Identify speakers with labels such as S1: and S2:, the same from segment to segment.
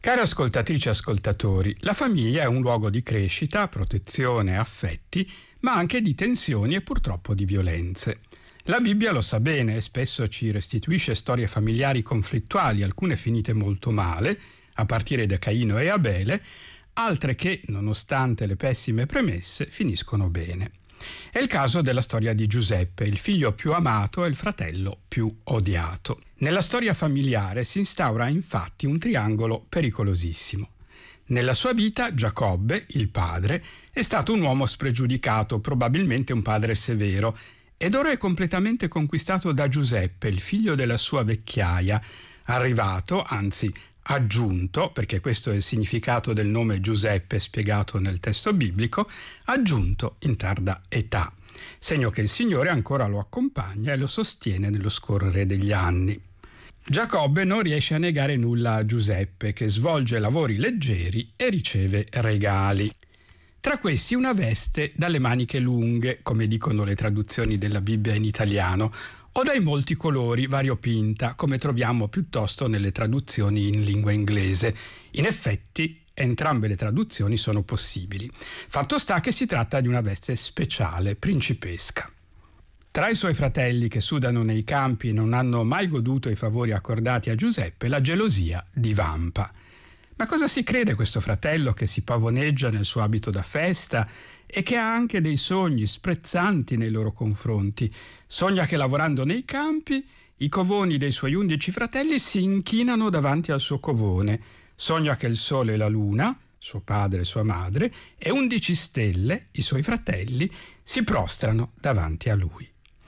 S1: Cari ascoltatrici e ascoltatori, la famiglia è un luogo di crescita, protezione e affetti, ma anche di tensioni e purtroppo di violenze. La Bibbia lo sa bene e spesso ci restituisce storie familiari conflittuali, alcune finite molto male, a partire da Caino e Abele, altre che, nonostante le pessime premesse, finiscono bene. È il caso della storia di Giuseppe, il figlio più amato e il fratello più odiato. Nella storia familiare si instaura infatti un triangolo pericolosissimo. Nella sua vita Giacobbe, il padre, è stato un uomo spregiudicato, probabilmente un padre severo, ed ora è completamente conquistato da Giuseppe, il figlio della sua vecchiaia, arrivato, anzi aggiunto, perché questo è il significato del nome Giuseppe spiegato nel testo biblico, aggiunto in tarda età, segno che il Signore ancora lo accompagna e lo sostiene nello scorrere degli anni. Giacobbe non riesce a negare nulla a Giuseppe, che svolge lavori leggeri e riceve regali. Tra questi una veste dalle maniche lunghe, come dicono le traduzioni della Bibbia in italiano, o dai molti colori variopinta, come troviamo piuttosto nelle traduzioni in lingua inglese. In effetti, entrambe le traduzioni sono possibili. Fatto sta che si tratta di una veste speciale, principesca. Tra i suoi fratelli che sudano nei campi e non hanno mai goduto i favori accordati a Giuseppe, la gelosia divampa. Ma cosa si crede questo fratello che si pavoneggia nel suo abito da festa e che ha anche dei sogni sprezzanti nei loro confronti? Sogna che lavorando nei campi i covoni dei suoi 11 fratelli si inchinano davanti al suo covone. Sogna che il sole e la luna, suo padre e sua madre, e 11 stelle, i suoi fratelli, si prostrano davanti a lui.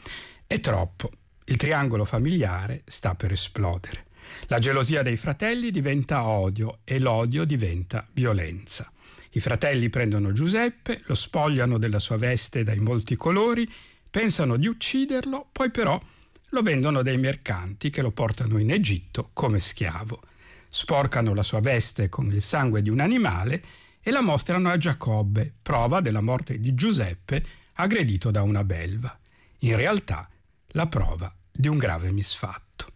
S1: È troppo. Il triangolo familiare sta per esplodere. La gelosia dei fratelli diventa odio e l'odio diventa violenza. I fratelli prendono Giuseppe, lo spogliano della sua veste dai molti colori, pensano di ucciderlo, poi però lo vendono dai mercanti che lo portano in Egitto come schiavo. Sporcano la sua veste con il sangue di un animale e la mostrano a Giacobbe, prova della morte di Giuseppe aggredito da una belva. In realtà la prova di un grave misfatto.